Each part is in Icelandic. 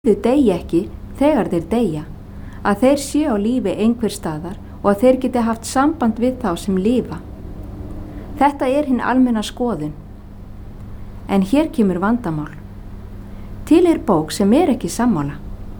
Þau deyja ekki þegar þeir deyja, að þeir séu á lífi einhver staðar og að þeir geti haft samband við þá sem lifa. Þetta er hin almenna skoðun. En hér kemur vandamál. Til er bók sem er ekki sammála.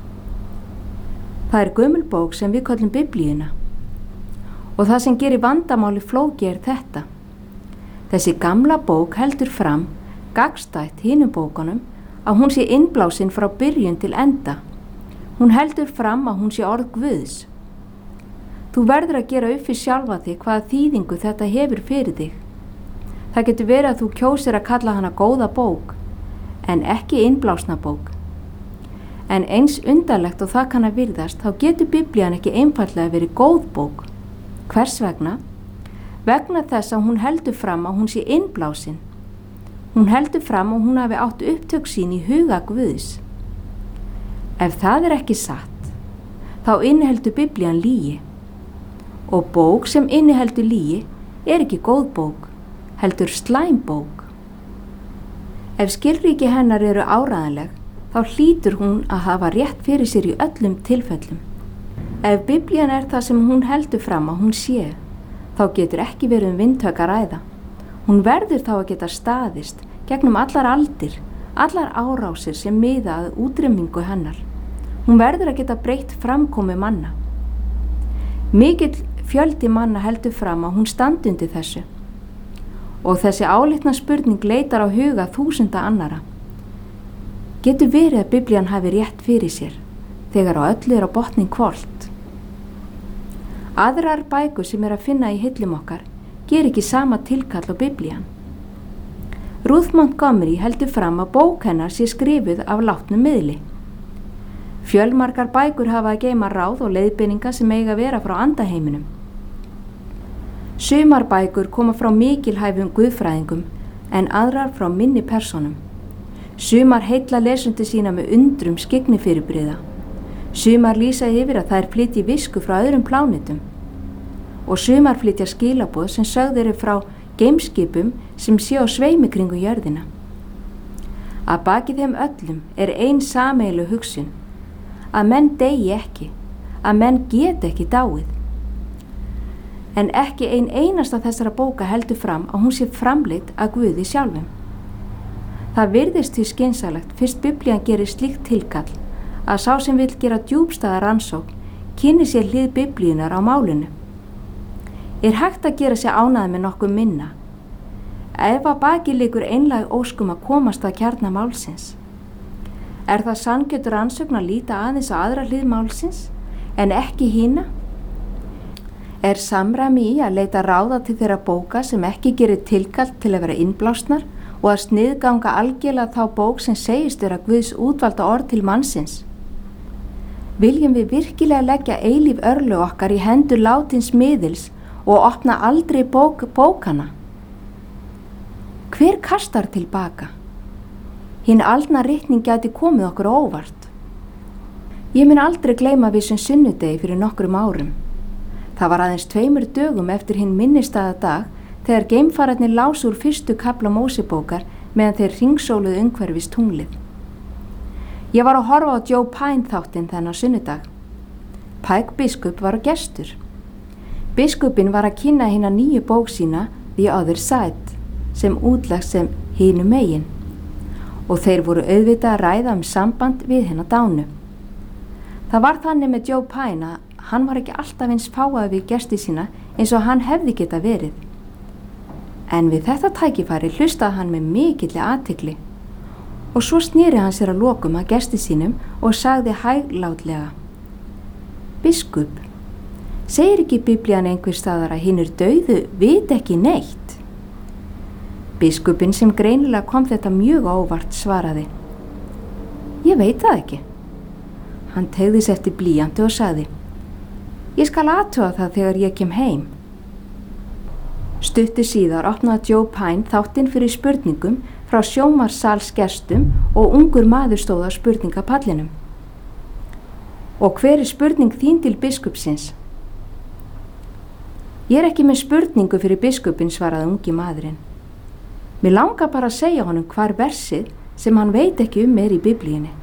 Það er gömul bók sem við köllum Biblíuna. Og það sem gerir vandamáli flóki er þetta. Þessi gamla bók heldur fram, gagnstætt hinum bókunum, að hún sé innblásin frá byrjun til enda. Hún heldur fram að hún sé orð Guðs. Þú verður að gera upp fyrir sjálfa þig hvaða þýðingu þetta hefur fyrir þig. Það getur verið að þú kjósir að kalla hana góða bók, en ekki innblásna bók. En eins undarlegt og það kann að virðast, þá getur Biblían ekki einfaldlega verið góð bók. Hvers vegna? Vegna þess að hún heldur fram að hún sé innblásin. Hún heldur fram að hún hafi átt upptök sín í huga Guðs. Ef það er ekki satt, þá inniheldur Biblían lygi. Og bók sem inniheldur lygi er ekki góð bók, heldur slæm bók. Ef skilríki hennar eru áræðanleg, þá hlýtur hún að hafa rétt fyrir sér í öllum tilfellum. Ef Biblían er það sem hún heldur fram að hún sé, þá getur ekki verið vindhögg að ræða. Hún verður þá að geta staðist gegnum allar aldir, allar árásir sem miða að útrýmingu hennar. Hún verður að geta breytt framkomu manna. Mikill fjöldi manna heldur fram að hún standi undir þessu. Og þessi álitna spurning leitar á huga þúsunda annara. Getur verið að Biblían hafi rétt fyrir sér, þegar á öllu er á botnin hvolft? Aðrar bækur sem er að finna í hillum okkar ger ekki sama tilkall á Biblían. Ruth Montgomery heldur fram að bók hennar sé skrifuð af látnum miðli. Fjölmargar bækur hafa að geyma ráð og leiðbeininga sem eiga að vera frá andaheiminum. Sumar bækur koma frá mikilhæfum guðfræðingum en aðrar frá minni persónum. Sumar heilla lesendur sína með undrum skygnifyrirbrigða. Sumar lýsa yfir að þær flytji visku frá öðrum plánetum. Og sumar flytja skilaboð sem sögð eru frá geimskipum sem sé á sveimi kringu jörðina. Að baki þeim öllum er ein sameiginleg hugsun, að menn deyi ekki, að menn get ekki dáið. En ekki ein einasta þessara bóka heldur fram að hún sé framleidd að Guði sjálfum. Það virðist því skynsamlegt fyrst Biblían gerir slíkt tilkall að sá sem vill gera djúpstæða rannsókn kynni sér hlið Biblíunar á málinu. Er hægt að gera sér ánægð með nokkuð minna, ef að baki liggur einlæg óskum að komast að kjarna málsins. Er það sanngjötur rannsókn að líta aðeins á aðra hlið málsins, en ekki hina? Er samræmi í að leita ráða til þeirra bóka sem ekki gerir tilkall til að vera innblásnar og að sniðganga algjörlega þá bók sem segist vera Guðs útvalda orð til mannsins? Viljum við virkilega leggja eilíf örlög okkar í hendur látins miðils og opna aldrei bókana? Hver kastar tilbaka? Hinn aldna ritning gæti komið okkur á óvart. Ég mun aldrei gleyma vissum sunnudegi fyrir nokkrum árum. Það var aðeins 2 dögum eftir hinn minnisstæða dag þegar geimfararnir lásu úr fyrstu kafla Mósebókar meðan þeir hringsóluðu umhverfis tunglið. Ég var að horfa á Joe Pine þáttinn þennan sunnudag. Pike biskup var gestur. Biskupinn var að kynna hina nýju bók sína The Other Side, sem útlegst sem hinu megin, og þeir voru auðvitað að ræða samband við hina dánu. Það var þannig með Joe Pine að hann var ekki alltaf eins fáaður við gesti sína eins og hann hefði geta verið. En við þetta tækifæri hlustaði hann með mikilli athygli, og svo sneri hann sér að lokum að gesti sínum og sagði hæglátlega: Biskup, segir ekki Biblían einhvers staðar að hinir dauðu viti ekki neitt? Biskupinn, sem greinilega kom þetta mjög á óvart, svaraði: Ég veit það ekki. Hann teygði sig eftir blýanti og sagði: Ég skal athuga það þegar ég kem heim. Stuttu síðar opnaði Joe Pine þáttinn fyrir spurningum frá sjónvarpssalsgestum og ungur maður stóð á spurningapallinum. Og hver er spurning þín til biskupsins? Ég er ekki með spurningu fyrir biskupinn, svaraði ungi maðurinn. Mér langar bara að segja honum hvar versið sem hann veit ekki er í Biblíunni.